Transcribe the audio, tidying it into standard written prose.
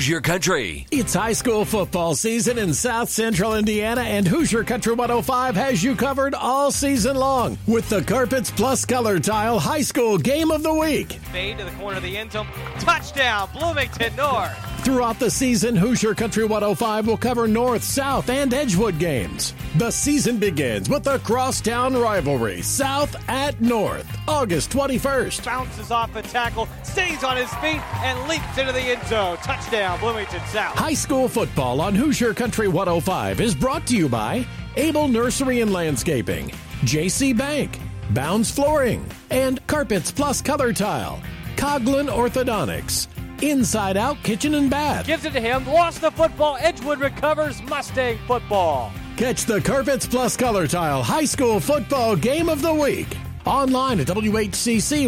Hoosier Country. It's high school football season in South Central Indiana, and Hoosier Country 105 has you covered all season long with the Carpets Plus Color Tile High School Game of the Week. Fade to the corner of the end zone. Touchdown, Bloomington North. Throughout the season, Hoosier Country 105 will cover North, South, and Edgewood games. The season begins with the crosstown rivalry, South at North, August 21st. Bounces off a tackle, stays on his feet, and leaps into the end zone. Touchdown, Bloomington South. High school football on Hoosier Country 105 is brought to you by Able Nursery and Landscaping, JC Bank, Bounds Flooring, and Carpets Plus Color Tile, Coughlin Orthodontics, Inside Out Kitchen and Bath. Gives it to him, lost the football, Edgewood recovers, Mustang football. Catch the Carpets Plus Color Tile High School Football Game of the Week online at WHCC